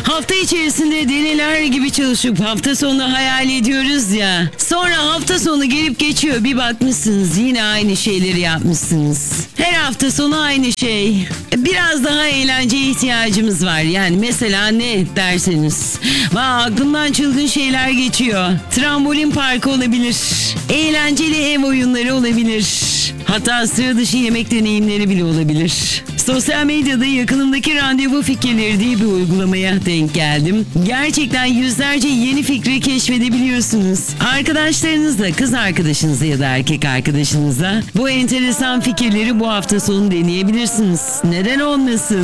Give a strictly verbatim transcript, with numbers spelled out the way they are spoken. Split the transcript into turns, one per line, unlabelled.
Hafta içerisinde deliler gibi çalışıp hafta sonu hayal ediyoruz ya. Sonra hafta sonu gelip geçiyor, bir bakmışsınız yine aynı şeyleri yapmışsınız. Her hafta sonu aynı şey. Biraz daha eğlenceye ihtiyacımız var. Yani mesela ne derseniz. Vaa, aklımdan çılgın şeyler geçiyor. Trambolin parkı olabilir. Eğlenceli ev oyunları olabilir. Hatta sıra dışı yemek deneyimleri bile olabilir. Sosyal medyada yakınımdaki randevu fikirleri diye bir uygulamaya denk geldim. Gerçekten yüzlerce yeni fikri keşfedebiliyorsunuz. Arkadaşlarınızla, kız arkadaşınızla ya da erkek arkadaşınızla bu enteresan fikirleri bu hafta sonu deneyebilirsiniz. Neden olmasın?